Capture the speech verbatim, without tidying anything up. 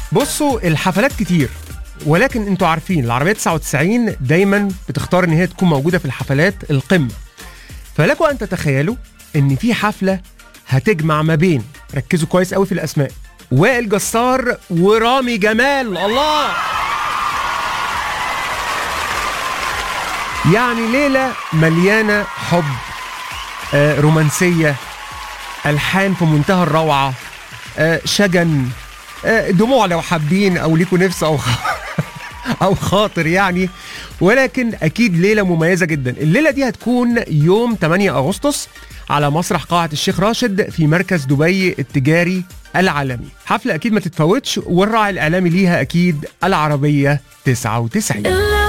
بصوا الحفلات كتير، ولكن انتوا عارفين العربية تسعة وتسعين دايما بتختار ان هي تكون موجودة في الحفلات القمة. فلكم ان تتخيلوا ان في حفلة هتجمع ما بين، ركزوا كويس قوي في الاسماء، وائل جسار ورامي جمال. الله، يعني ليلة مليانة حب، آه رومانسية، ألحان في منتهى الروعة، آه شجن، آه دموع لو حابين أو ليكوا نفس أو أو خاطر يعني. ولكن أكيد ليلة مميزة جدا. الليلة دي هتكون يوم ثمانية أغسطس على مسرح قاعة الشيخ راشد في مركز دبي التجاري العالمي. حفلة أكيد ما تتفوتش، والراعي الإعلامي ليها أكيد العربية تسعة وتسعين.